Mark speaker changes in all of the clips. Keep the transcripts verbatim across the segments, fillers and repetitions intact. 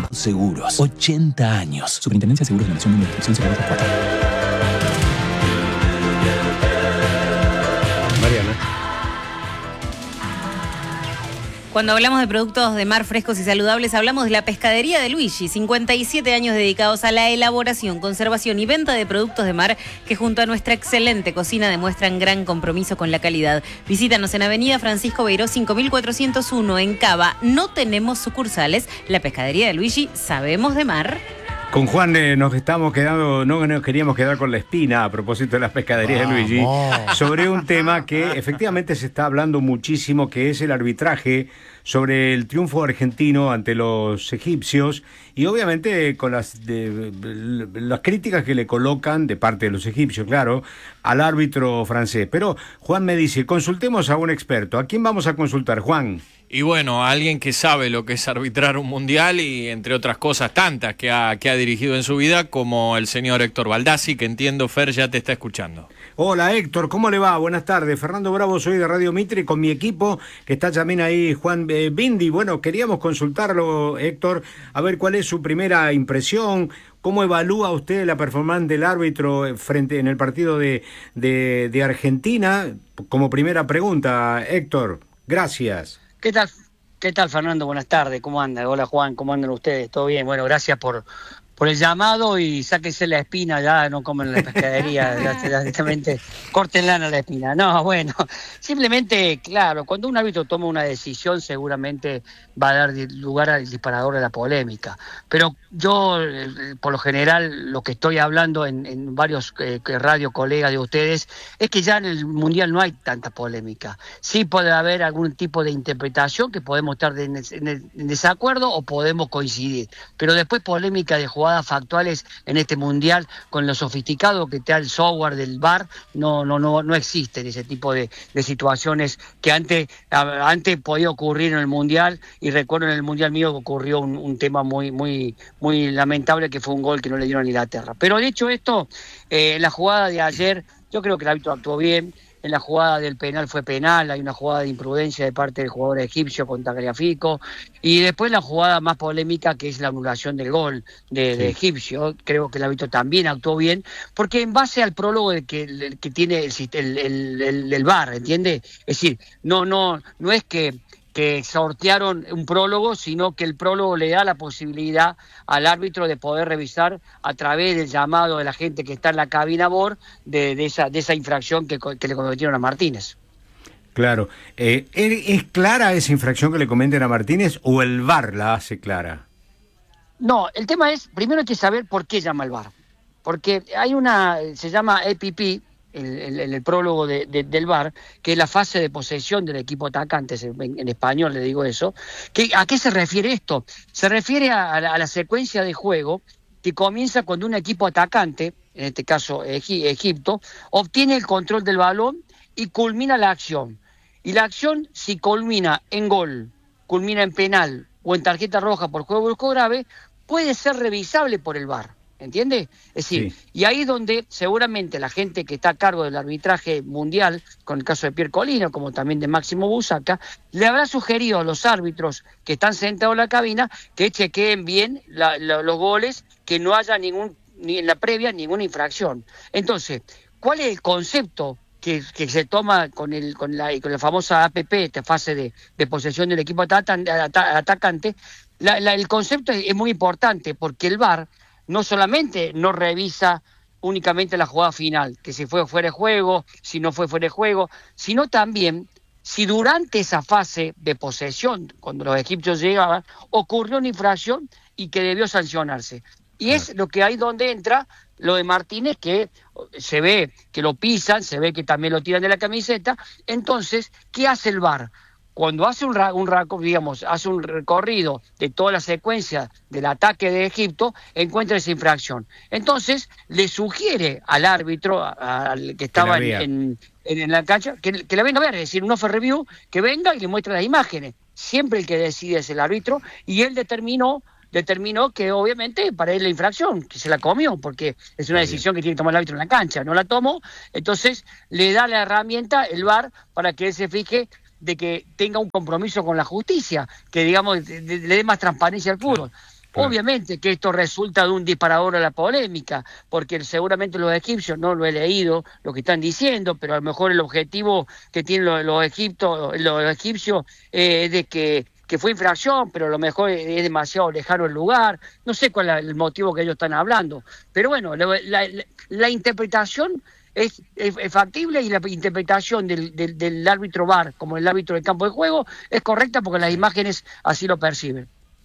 Speaker 1: Seguros. ochenta años. Superintendencia de Seguros de la Nación, número de inscripción cero cuatro.
Speaker 2: Mariana.
Speaker 3: Cuando hablamos de productos de mar frescos y saludables, hablamos de la Pescadería de Luigi, cincuenta y siete años dedicados a la elaboración, conservación y venta de productos de mar que junto a nuestra excelente cocina demuestran gran compromiso con la calidad. Visítanos en Avenida Francisco Beiró cinco mil cuatrocientos uno en Cava. No tenemos sucursales. La Pescadería de Luigi, sabemos de mar.
Speaker 2: Con Juan eh, nos estamos quedando, no nos queríamos quedar con la espina a propósito de las pescaderías de Luigi, sobre un tema que efectivamente se está hablando muchísimo, que es el arbitraje sobre el triunfo argentino ante los egipcios y obviamente con las, de, de, las críticas que le colocan de parte de los egipcios, claro, al árbitro francés. Pero Juan me dice, consultemos a un experto. ¿A quién vamos a consultar, Juan?
Speaker 4: Y bueno, alguien que sabe lo que es arbitrar un mundial y entre otras cosas tantas que ha, que ha dirigido en su vida, como el señor Héctor Baldassi, que entiendo, Fer, ya te está escuchando.
Speaker 2: Hola Héctor, ¿cómo le va? Buenas tardes. Fernando Bravo, soy de Radio Mitre con mi equipo, que está también ahí Juan eh, Bindi. Bueno, queríamos consultarlo, Héctor, a ver cuál es su primera impresión. ¿Cómo evalúa usted la performance del árbitro frente en el partido de, de, de Argentina? Como primera pregunta, Héctor, gracias.
Speaker 5: ¿Qué tal? ¿Qué tal, Fernando? Buenas tardes, ¿cómo andan? Hola, Juan, ¿cómo andan ustedes? ¿Todo bien? Bueno, gracias por, por el llamado y sáquense la espina, ya no comen la pescadería, directamente córtenla a la espina. No, bueno, simplemente, claro, cuando un árbitro toma una decisión seguramente va a dar lugar al disparador de la polémica, pero yo, por lo general, lo que estoy hablando en, en varios eh, radio colegas de ustedes, es que ya en el Mundial no hay tanta polémica. Sí puede haber algún tipo de interpretación que podemos estar de, en, en, en desacuerdo o podemos coincidir, pero después polémica de jugadas factuales en este Mundial, con lo sofisticado que está el software del V A R, no no no no existen ese tipo de, de situaciones que antes, antes podía ocurrir en el Mundial, y recuerdo en el Mundial mío que ocurrió un, un tema muy, muy muy lamentable, que fue un gol que no le dieron a Inglaterra. Pero dicho esto, eh, en la jugada de ayer, yo creo que el árbitro actuó bien. En la jugada del penal fue penal, hay una jugada de imprudencia de parte del jugador egipcio con Tagliafico, y después la jugada más polémica, que es la anulación del gol de, sí. de egipcio. Creo que el árbitro también actuó bien, porque en base al prólogo de que, que tiene el, el, el, el, el V A R, ¿entiende? Es decir, no, no, no es que que sortearon un prólogo, sino que el prólogo le da la posibilidad al árbitro de poder revisar a través del llamado de la gente que está en la cabina B O R de, de, esa, de esa infracción que, que le cometieron a Martínez.
Speaker 2: Claro. Eh, ¿Es clara esa infracción que le cometen a Martínez o el V A R la hace clara?
Speaker 5: No, el tema es, primero hay que saber por qué llama el V A R. Porque hay una, se llama E P P, En el, el, el prólogo de, de, del V A R, que es la fase de posesión del equipo atacante, en, en español le digo eso. Que, ¿a qué se refiere esto? Se refiere a, a, la, a la secuencia de juego que comienza cuando un equipo atacante, en este caso Egi, Egipto, obtiene el control del balón y culmina la acción. Y la acción, si culmina en gol, culmina en penal o en tarjeta roja por juego brusco grave, puede ser revisable por el V A R. ¿Entiende? Es decir, sí. Y ahí es donde seguramente la gente que está a cargo del arbitraje mundial, con el caso de Pierre Colino, como también de Máximo Busaca, le habrá sugerido a los árbitros que están sentados en la cabina que chequeen bien la, la, los goles, que no haya ningún, ni en la previa ninguna infracción. Entonces, ¿cuál es el concepto que, que se toma con el con la, con la famosa A P P, esta fase de, de posesión del equipo atacante? atacante la, la, el concepto es muy importante, porque el V A R no solamente no revisa únicamente la jugada final, que si fue fuera de juego, si no fue fuera de juego, sino también si durante esa fase de posesión, cuando los egipcios llegaban, ocurrió una infracción y que debió sancionarse. Y es lo que hay donde entra lo de Martínez, que se ve que lo pisan, se ve que también lo tiran de la camiseta. Entonces, ¿qué hace el V A R? Cuando hace un, un, digamos, hace un recorrido de toda la secuencia del ataque de Egipto, encuentra esa infracción. Entonces, le sugiere al árbitro, al que estaba que en, en, en la cancha, que, que la venga a ver, es decir, un offer review, que venga y le muestre las imágenes. Siempre el que decide es el árbitro, y él determinó determinó que obviamente para él la infracción, que se la comió, porque es una decisión que tiene que tomar el árbitro en la cancha, no la tomó, entonces le da la herramienta, el V A R, para que él se fije de que tenga un compromiso con la justicia, que digamos le dé más transparencia al fútbol.
Speaker 2: Claro.
Speaker 5: Obviamente que esto resulta de un disparador a la polémica, porque seguramente los egipcios, no lo he leído, lo que están diciendo, pero a lo mejor el objetivo que tienen los, los, egiptos, los egipcios eh, es de que, que fue infracción, pero a lo mejor es demasiado lejano el lugar. No sé cuál es el motivo que ellos están hablando. Pero bueno, la, la, la interpretación es, es, es factible y la interpretación del, del, del árbitro V A R como el árbitro del campo de juego es correcta porque las imágenes así lo perciben.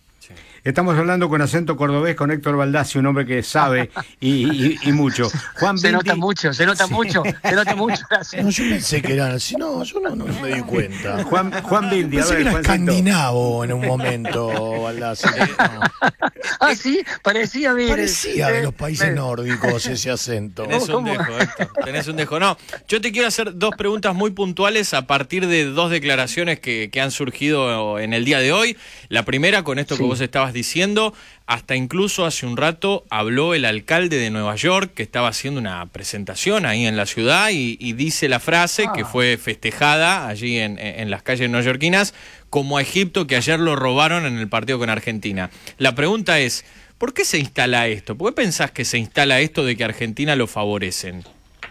Speaker 2: Estamos hablando con acento cordobés con Héctor Baldassi, un hombre que sabe y, y, y mucho. Juan
Speaker 5: Se
Speaker 2: Bindi...
Speaker 5: nota mucho, se nota sí. mucho, se nota mucho.
Speaker 6: No, yo pensé que era así, no, yo no, no me di cuenta.
Speaker 2: Juan, Juan Bindi,
Speaker 6: pensé
Speaker 2: a ver,
Speaker 6: que era
Speaker 2: Juancito.
Speaker 6: escandinavo en un momento, Baldassi. No.
Speaker 5: Ah, sí, parecía bien.
Speaker 6: Parecía de los países nórdicos ese acento.
Speaker 4: Tenés un dejo, Héctor, tenés un dejo. No, yo te quiero hacer dos preguntas muy puntuales a partir de dos declaraciones que, que han surgido en el día de hoy. La primera, con esto sí. que vos estabas diciendo, hasta incluso hace un rato habló el alcalde de Nueva York, que estaba haciendo una presentación ahí en la ciudad, y, y dice la frase ah. que fue festejada allí en, en las calles neoyorquinas, como a Egipto, que ayer lo robaron en el partido con Argentina. La pregunta es, ¿por qué se instala esto? ¿Por qué pensás que se instala esto de que Argentina lo favorecen?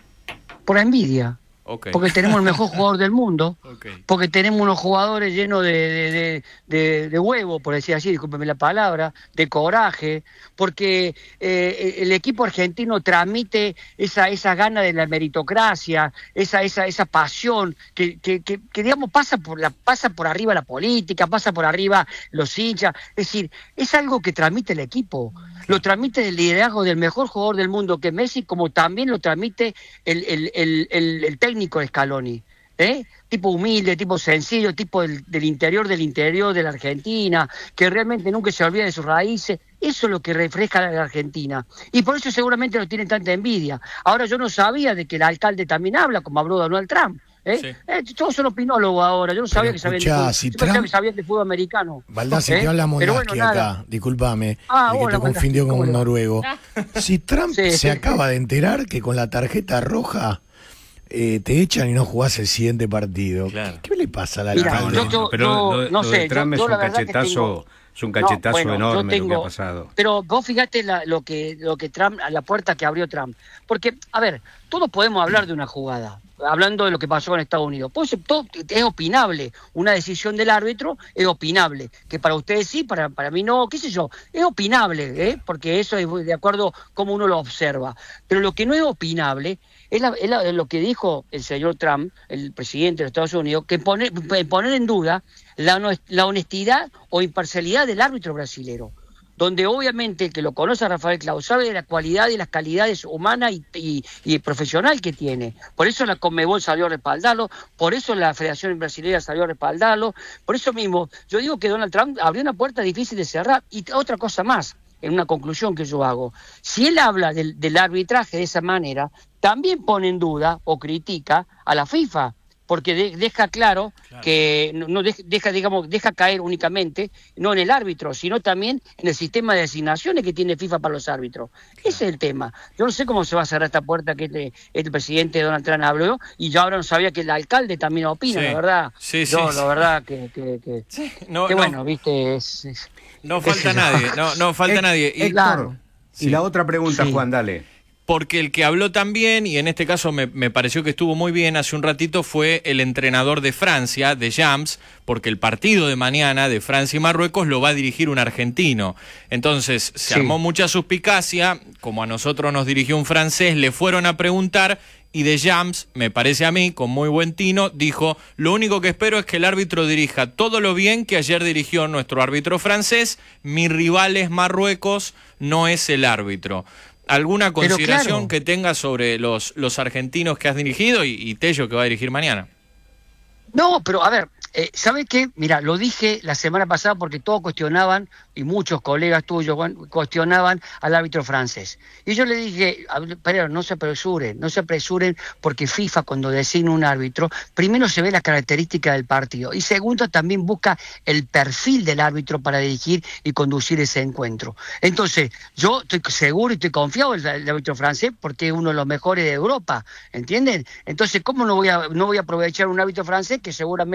Speaker 5: Por envidia.
Speaker 4: Okay.
Speaker 5: Porque tenemos el mejor jugador del mundo,
Speaker 4: okay. porque
Speaker 5: tenemos unos jugadores llenos de, de, de, de, de huevo, por decir así, discúlpeme la palabra, de coraje, porque eh, el equipo argentino transmite esa esa gana de la meritocracia, esa esa esa pasión que, que, que, que digamos pasa por la pasa por arriba la política, pasa por arriba los hinchas, es decir, es algo que transmite el equipo. Lo transmite el liderazgo del mejor jugador del mundo que es Messi, como también lo transmite el, el, el, el, el técnico de Scaloni, ¿eh? Tipo humilde, tipo sencillo, tipo del, del interior del interior de la Argentina, que realmente nunca se olvida de sus raíces. Eso es lo que refleja la Argentina. Y por eso seguramente no tienen tanta envidia. Ahora, yo no sabía de que el alcalde también habla, como habló Donald Trump. ¿Eh? Sí. Eh, todos son opinólogos ahora, yo no sabía
Speaker 6: pero
Speaker 5: que
Speaker 6: escuchá,
Speaker 5: sabían de
Speaker 6: si
Speaker 5: fútbol,
Speaker 6: Trump...
Speaker 5: yo que sabían de fútbol americano.
Speaker 6: Baldassi,
Speaker 5: ¿Eh?
Speaker 6: que habla Monaski
Speaker 5: bueno,
Speaker 6: acá, discúlpame,
Speaker 5: ah,
Speaker 6: el que
Speaker 5: hola,
Speaker 6: te confundió con un noruego.
Speaker 3: Ah.
Speaker 6: Si Trump
Speaker 5: sí,
Speaker 6: se
Speaker 5: sí,
Speaker 6: acaba
Speaker 5: sí.
Speaker 6: de enterar que con la tarjeta roja eh, te echan y no jugás el siguiente partido,
Speaker 4: claro.
Speaker 6: ¿qué le pasa a la
Speaker 5: Mira,
Speaker 6: alcalde?
Speaker 5: yo, yo,
Speaker 2: pero
Speaker 5: yo,
Speaker 2: lo,
Speaker 5: no
Speaker 2: lo
Speaker 5: sé,
Speaker 2: de Trump
Speaker 5: yo,
Speaker 2: es
Speaker 5: yo
Speaker 2: un
Speaker 5: la verdad que
Speaker 2: cachetazo,
Speaker 5: tengo...
Speaker 2: es un cachetazo
Speaker 5: no, bueno,
Speaker 2: enorme
Speaker 5: tengo,
Speaker 2: lo que ha pasado.
Speaker 5: Pero vos fíjate la, lo que lo que Trump, a la puerta que abrió Trump. Porque, a ver, todos podemos hablar de una jugada, hablando de lo que pasó con Estados Unidos. Pues, todo, es opinable, una decisión del árbitro es opinable, que para ustedes sí, para, para mí no, qué sé yo, es opinable, ¿eh? Porque eso es de acuerdo a cómo uno lo observa. Pero lo que no es opinable es, la, es, la, es lo que dijo el señor Trump, el presidente de los Estados Unidos, que poner, poner en duda la, la honestidad o imparcialidad del árbitro brasilero, donde obviamente el que lo conoce a Rafael Claus sabe de la cualidad y las calidades humanas y, y, y profesional que tiene. Por eso la Conmebol salió a respaldarlo, por eso la Federación Brasileña salió a respaldarlo, por eso mismo yo digo que Donald Trump abrió una puerta difícil de cerrar. Y otra cosa más, en una conclusión que yo hago, si él habla del, del arbitraje de esa manera, también pone en duda o critica a la FIFA, porque de, deja claro, claro. que no, no deja, deja, digamos, deja caer únicamente, no en el árbitro, sino también en el sistema de asignaciones que tiene FIFA para los árbitros. Claro. Ese es el tema. Yo no sé cómo se va a cerrar esta puerta que este, este presidente Donald Trump habló, y yo ahora no sabía que el alcalde también opina, sí. la verdad.
Speaker 4: Sí,
Speaker 5: yo,
Speaker 4: sí,
Speaker 5: la
Speaker 4: sí.
Speaker 5: verdad que, que, que,
Speaker 4: sí. no,
Speaker 5: que
Speaker 4: no.
Speaker 5: bueno, viste, es, es,
Speaker 4: no falta nadie, no, no falta
Speaker 2: eh,
Speaker 4: nadie.
Speaker 2: Y, claro. y sí. la otra pregunta, sí. Juan, dale.
Speaker 4: Porque el que habló también, y en este caso me, me pareció que estuvo muy bien hace un ratito, fue el entrenador de Francia, de Jams, porque el partido de mañana de Francia y Marruecos lo va a dirigir un argentino. Entonces se sí. armó mucha suspicacia, como a nosotros nos dirigió un francés, le fueron a preguntar, y de Jams, me parece a mí, con muy buen tino, dijo: lo único que espero es que el árbitro dirija todo lo bien que ayer dirigió nuestro árbitro francés, mi rival es Marruecos, no es el árbitro. ¿Alguna consideración claro. que tengas sobre los, los argentinos que has dirigido y, y Tello que va a dirigir mañana?
Speaker 5: No, pero a ver, eh, ¿sabes qué? Mira, lo dije la semana pasada porque todos cuestionaban, y muchos colegas tuyos cuestionaban al árbitro francés. Y yo le dije, pero no se apresuren, no se apresuren, porque FIFA cuando designa un árbitro, primero se ve la característica del partido, y segundo también busca el perfil del árbitro para dirigir y conducir ese encuentro. Entonces, yo estoy seguro y estoy confiado en el árbitro francés porque es uno de los mejores de Europa, ¿entienden? Entonces, ¿cómo no voy a, no voy a aprovechar un árbitro francés que seguramente o no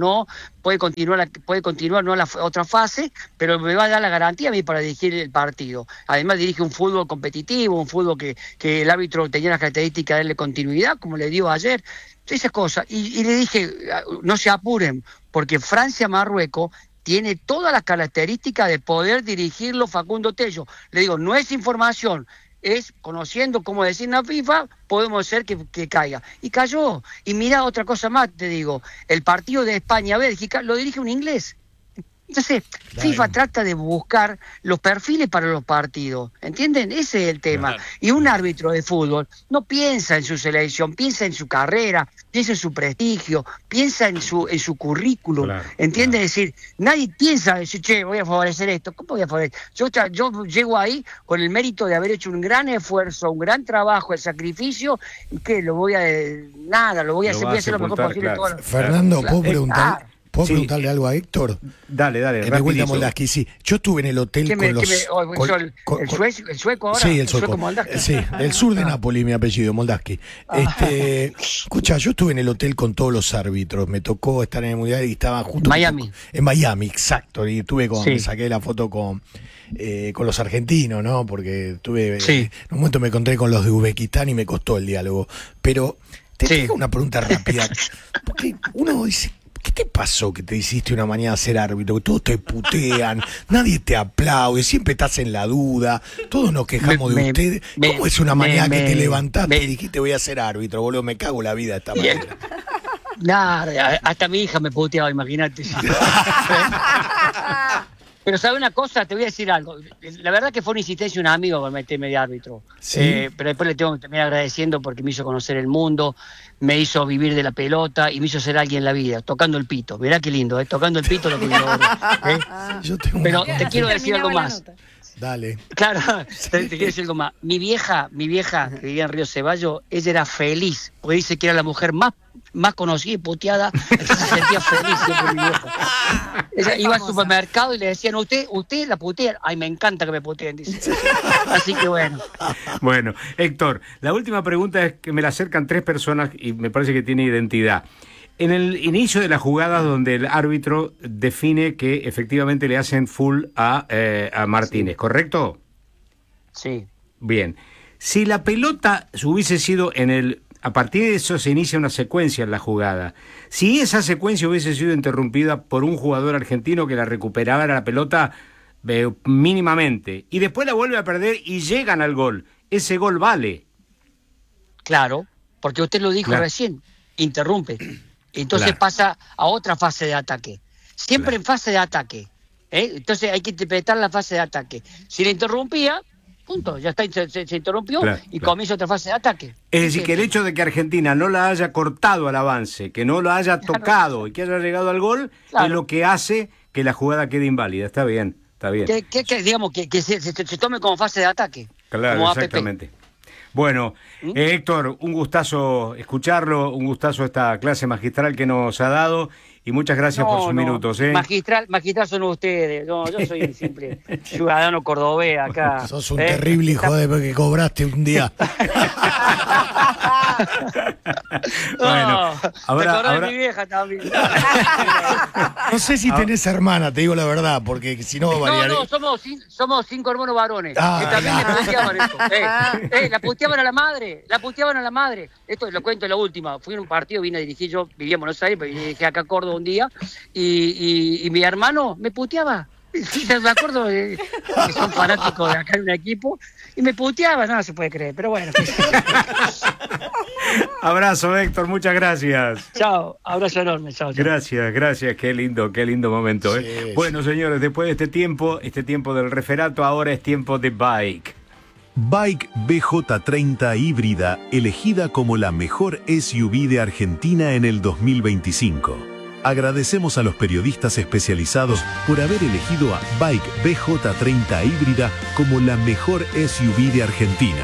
Speaker 5: no, puede continuar, la, puede continuar no la otra fase, pero me va a dar la garantía a mí para dirigir el partido. Además dirige un fútbol competitivo, un fútbol que, que el árbitro tenía la característica de darle continuidad, como le dio ayer, esas cosas. Y, y le dije, no se apuren, porque Francia-Marruecos tiene todas las características de poder dirigirlo Facundo Tello. Le digo, no es información, es conociendo cómo decir la FIFA, podemos hacer que, que caiga. Y cayó. Y mira otra cosa más, te digo, el partido de España-Bélgica lo dirige un inglés. Entonces, claro. FIFA trata de buscar los perfiles para los partidos, ¿entienden? Ese es el tema. Claro. Y un árbitro de fútbol no piensa en su selección, piensa en su carrera, piensa en su prestigio, piensa en su en su currículum, claro. ¿entienden? Claro. Es decir, nadie piensa decir, che, voy a favorecer esto. ¿Cómo voy a favorecer? Yo, yo llego ahí con el mérito de haber hecho un gran esfuerzo, un gran trabajo, el sacrificio, y que lo voy a... Nada, lo voy a lo hacer, voy a hacer lo mejor posible.
Speaker 6: Claro.
Speaker 5: Todo lo,
Speaker 6: Fernando, ¿puedo preguntar?
Speaker 5: Claro.
Speaker 6: ¿Puedo
Speaker 2: sí.
Speaker 6: preguntarle algo a Héctor?
Speaker 2: Dale, dale.
Speaker 6: Eh, me cuenta Moldaski, sí. Yo estuve en el hotel
Speaker 5: ¿Qué
Speaker 6: con
Speaker 5: me,
Speaker 6: los...
Speaker 5: me, oh,
Speaker 6: con,
Speaker 5: el,
Speaker 6: con,
Speaker 5: el, sueco, ¿El sueco ahora?
Speaker 6: Sí, el,
Speaker 5: el
Speaker 6: sueco.
Speaker 5: sueco Moldaski.
Speaker 6: Sí, del sur de ah. Nápoles, mi apellido, Moldaski. Este, escucha, yo estuve en el hotel con todos los árbitros. Me tocó estar en el Mundial y estaba justo...
Speaker 5: Miami.
Speaker 6: En Miami, exacto. Y estuve con...
Speaker 5: Sí.
Speaker 6: Me saqué la foto con... Eh, con los argentinos, ¿no? Porque tuve...
Speaker 5: Sí.
Speaker 6: Eh, en un momento me encontré con los de Uzbekistán y me costó el diálogo. Pero te
Speaker 5: sí.
Speaker 6: tengo una pregunta rápida. Porque uno dice... ¿Qué te pasó que te hiciste una mañana ser árbitro? Que todos te putean, nadie te aplaude, siempre estás en la duda, todos nos quejamos me, de ustedes. Me, ¿Cómo es una mañana me, que te levantaste me, y dijiste voy a ser árbitro, boludo? Me cago la vida de esta manera.
Speaker 5: Nada, hasta mi hija me puteaba, imagínate. Pero ¿sabes una cosa? Te voy a decir algo. La verdad que fue una insistencia de un amigo para meterme de árbitro. ¿Sí? Eh, pero después le tengo que terminar agradeciendo porque me hizo conocer el mundo, me hizo vivir de la pelota y me hizo ser alguien en la vida, tocando el pito. Mirá qué lindo, ¿eh? Tocando el pito lo que yo logro, ¿eh? Yo tengo pero una... te quiero decir algo más.
Speaker 6: Dale.
Speaker 5: Claro, te, te quiero decir algo más. Mi vieja, mi vieja, que vivía en Río Ceballos, ella era feliz, porque dice que era la mujer más, más conocida y puteada, entonces se sentía feliz siempre mi vieja. Ella iba al supermercado y le decían, usted, usted la putea. Ay, me encanta que me puteen, dice. Así que bueno.
Speaker 2: Bueno, Héctor, la última pregunta es que me la acercan tres personas y me parece que tiene identidad. En el inicio de la jugada donde el árbitro define que efectivamente le hacen full a, eh, a Martínez, sí. ¿correcto?
Speaker 5: Sí.
Speaker 2: Bien. Si la pelota hubiese sido en el... A partir de eso se inicia una secuencia en la jugada. Si esa secuencia hubiese sido interrumpida por un jugador argentino que la recuperaba la pelota eh, mínimamente y después la vuelve a perder y llegan al gol, ese gol vale.
Speaker 5: Claro, porque usted lo dijo claro. recién, interrumpe. Entonces claro. pasa a otra fase de ataque. Siempre claro. en fase de ataque. ¿eh? Entonces hay que interpretar la fase de ataque. Si la interrumpía, punto, ya está, se, se, se interrumpió claro, y claro. comienza otra fase de ataque.
Speaker 2: Es decir, que el hecho de que Argentina no la haya cortado al avance, que no la haya claro. tocado y que haya llegado al gol, claro. es lo que hace que la jugada quede inválida. Está bien, está bien.
Speaker 5: Que, que, que digamos, que, que se, se, se tome como fase de ataque.
Speaker 2: Claro,
Speaker 5: como
Speaker 2: exactamente. A P P. Bueno, ¿Mm? eh, Héctor, un gustazo escucharlo, un gustazo esta clase magistral que nos ha dado y muchas gracias
Speaker 5: no,
Speaker 2: por sus
Speaker 5: no.
Speaker 2: minutos. ¿eh?
Speaker 5: Magistral, magistral son ustedes, no, yo soy un simple ciudadano cordobés acá.
Speaker 6: Sos un
Speaker 5: ¿eh?
Speaker 6: terrible hijo de que cobraste un día.
Speaker 2: Bueno,
Speaker 5: no,
Speaker 2: ahora,
Speaker 5: te
Speaker 2: ahora...
Speaker 5: de mi vieja también.
Speaker 6: No sé si tenés hermana, te digo la verdad, porque si no variaré.
Speaker 5: No, no, somos, somos cinco hermanos varones.
Speaker 6: Ah,
Speaker 5: que también
Speaker 6: claro.
Speaker 5: le puteaban esto. Eh, eh, la puteaban a la madre, la puteaban a la madre. Esto lo cuento en la última. Fui en un partido, vine a dirigir, yo vivía en Buenos Aires, pero dirigí acá a Córdoba un día, y, y, y mi hermano me puteaba. Me acuerdo de, que son fanáticos de acá en un equipo, y me puteaba, no, no se puede creer, pero bueno.
Speaker 2: Abrazo, Héctor, muchas gracias.
Speaker 5: Chao, abrazo enorme, chao, chao.
Speaker 2: Gracias, gracias, qué lindo, qué lindo momento. ¿eh? Sí, bueno, sí. Señores, después de este tiempo, este tiempo del referato, ahora es tiempo de Bike.
Speaker 7: Bike B J treinta híbrida, elegida como la mejor S U V de Argentina en el dos mil veinticinco. Agradecemos a los periodistas especializados por haber elegido a Bike B J treinta híbrida como la mejor S U V de Argentina.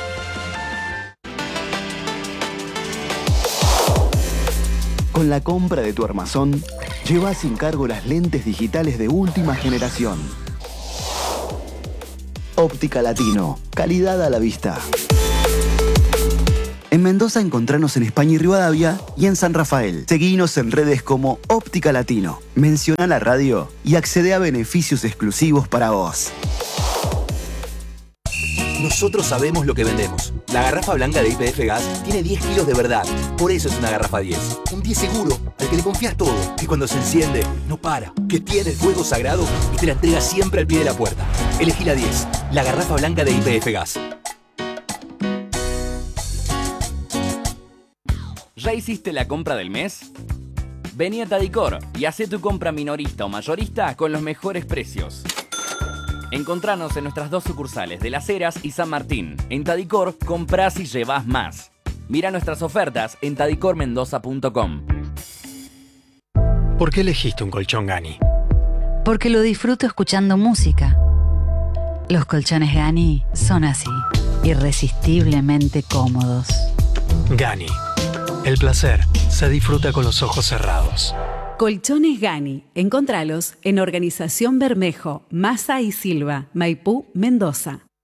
Speaker 8: Con la compra de tu armazón, lleva sin cargo las lentes digitales de última generación. Óptica Latino, calidad a la vista. En Mendoza encontranos en España y Rivadavia y en San Rafael. Seguinos en redes como Óptica Latino. Menciona la radio y accede a beneficios exclusivos para vos.
Speaker 9: Nosotros sabemos lo que vendemos. La garrafa blanca de Y P F Gas tiene diez kilos de verdad. Por eso es una garrafa diez. Un diez seguro, al que le confías todo. Que cuando se enciende, no para. Que tiene el fuego sagrado y te la entrega siempre al pie de la puerta. Elegí la diez. La garrafa blanca de Y P F Gas.
Speaker 10: ¿Ya hiciste la compra del mes? Vení a Tadicor y hacé tu compra minorista o mayorista con los mejores precios. Encontranos en nuestras dos sucursales de Las Heras y San Martín. En Tadicor, comprás y llevás más. Mira nuestras ofertas en tadicor mendoza punto com.
Speaker 11: ¿Por qué elegiste un colchón Gani?
Speaker 12: Porque lo disfruto escuchando música. Los colchones Gani son así, irresistiblemente cómodos.
Speaker 11: Gani. El placer se disfruta con los ojos cerrados.
Speaker 13: Colchones Gani. Encontralos en Organización Bermejo, Massa y Silva, Maipú, Mendoza.